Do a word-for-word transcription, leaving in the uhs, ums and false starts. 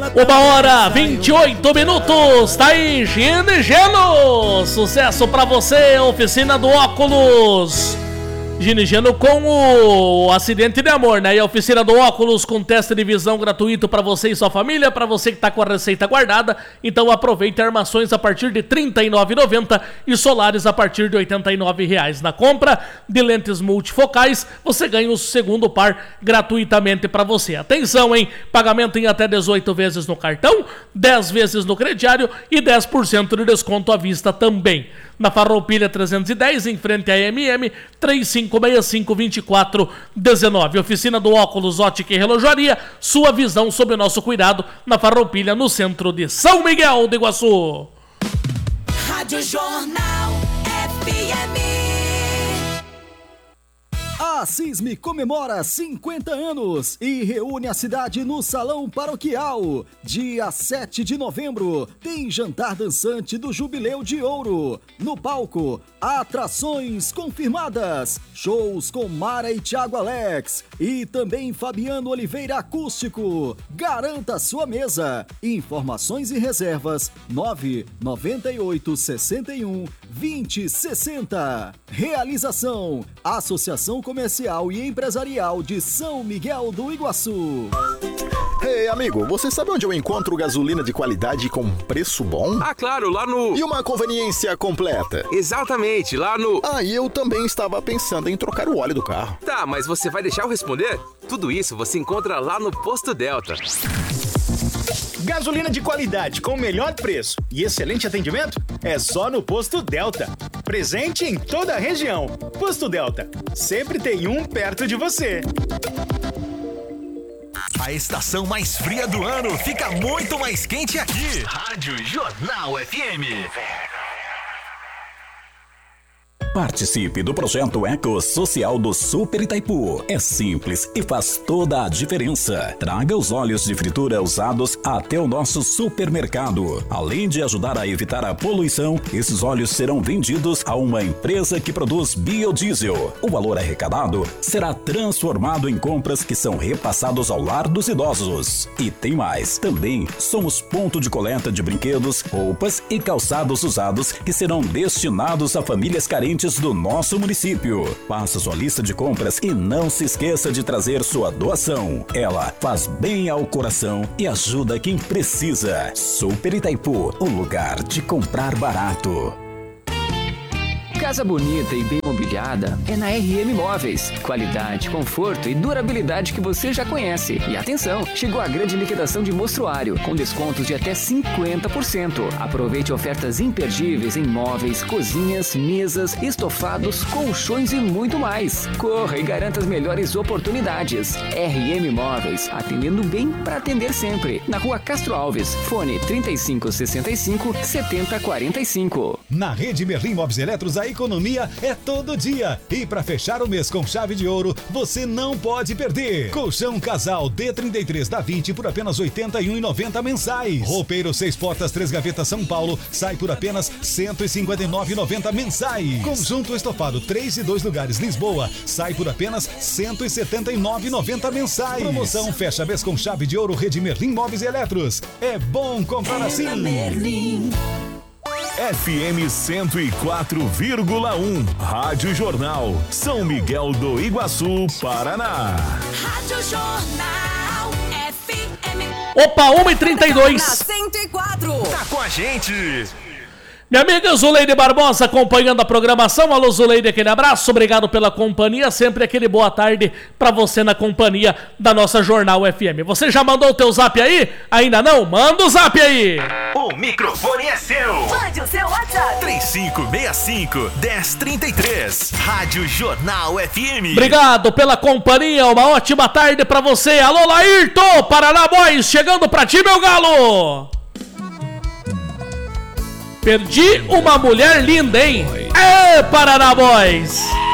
Uma hora, vinte e oito minutos, tá aí, Gino e Gelo, sucesso pra você, oficina do óculos. Gino e Gelo com o acidente de amor, né? E a oficina do óculos com teste de visão gratuito pra você e sua família, pra você que tá com a receita guardada. Então aproveite armações a partir de trinta e nove reais e noventa centavos e solares a partir de oitenta e nove reais. Na compra de lentes multifocais, você ganha o segundo par gratuitamente pra você. Atenção, hein? Pagamento em até dezoito vezes no cartão, dez vezes no crediário e dez por cento de desconto à vista também. Na Farroupilha trezentos e dez, em frente à M M, três cinco seis cinco, dois quatro um nove. Oficina do óculos, ótica e relojaria, sua visão sob o nosso cuidado, na Farroupilha, no centro de São Miguel do Iguaçu. Rádio Jornal F M. A Cisme comemora cinquenta anos e reúne a cidade no Salão Paroquial. Dia sete de novembro, tem jantar dançante do Jubileu de Ouro. No palco, atrações confirmadas. Shows com Mara e Thiago Alex. E também Fabiano Oliveira Acústico. Garanta sua mesa. Informações e reservas nove nove oito, seis um, vinte, sessenta. Realização: Associação Comercial e Empresarial de São Miguel do Iguaçu. Ei, amigo, você sabe onde eu encontro gasolina de qualidade com preço bom? Ah, claro, lá no... E uma conveniência completa. Exatamente, lá no... Ah, e eu também estava pensando em trocar o óleo do carro. Tá, mas você vai deixar eu responder? Tudo isso você encontra lá no Posto Delta. Gasolina de qualidade com o melhor preço e excelente atendimento é só no Posto Delta. Presente em toda a região. Posto Delta, sempre tem um perto de você. A estação mais fria do ano fica muito mais quente aqui. Rádio Jornal F M. Participe do projeto Eco Social do Super Itaipu. É simples e faz toda a diferença. Traga os óleos de fritura usados até o nosso supermercado. Além de ajudar a evitar a poluição, esses óleos serão vendidos a uma empresa que produz biodiesel. O valor arrecadado será transformado em compras que são repassados ao lar dos idosos. E tem mais. Também somos ponto de coleta de brinquedos, roupas e calçados usados que serão destinados a famílias carentes do nosso município. Faça sua lista de compras e não se esqueça de trazer sua doação. Ela faz bem ao coração e ajuda quem precisa. Super Itaipu, o lugar de comprar barato. Casa bonita e bem mobiliada é na R M Móveis. Qualidade, conforto e durabilidade que você já conhece. E atenção, chegou a grande liquidação de mostruário, com descontos de até cinquenta por cento. Aproveite ofertas imperdíveis em móveis, cozinhas, mesas, estofados, colchões e muito mais. Corra e garanta as melhores oportunidades. R M Móveis, atendendo bem para atender sempre. Na Rua Castro Alves, fone trinta e cinco, sessenta e cinco, setenta, quarenta e cinco. Na Rede Merlin Móveis Eletros, a economia é todo dia. E para fechar o mês com chave de ouro, você não pode perder. Colchão Casal D trinta e três da vinte por apenas oitenta e um reais e noventa centavos mensais. Roupeiro seis portas, três gavetas São Paulo sai por apenas cento e cinquenta e nove reais e noventa centavos mensais. Conjunto estofado três e dois lugares Lisboa sai por apenas cento e setenta e nove reais e noventa centavos mensais. Promoção fecha mês com chave de ouro. Rede Merlin Móveis e Eletros. É bom comprar assim. F M cento e quatro vírgula um, Rádio Jornal, São Miguel do Iguaçu, Paraná. Rádio Jornal F M. Opa, uma e trinta e dois. cento e quatro. Tá com a gente. Minha amiga Zuleide Barbosa acompanhando a programação. Alô, Zuleide, aquele abraço, obrigado pela companhia. Sempre aquele boa tarde pra você na companhia da nossa Jornal F M. Você já mandou o teu zap aí? Ainda não? Manda o zap aí! O microfone é seu! Mande o seu WhatsApp! três cinco seis cinco, um zero três três. Rádio Jornal F M. Obrigado pela companhia, uma ótima tarde pra você. Alô, Laírton, Paraná Boys, chegando pra ti, meu galo! Perdi uma mulher linda, hein? É, Paraná Boys!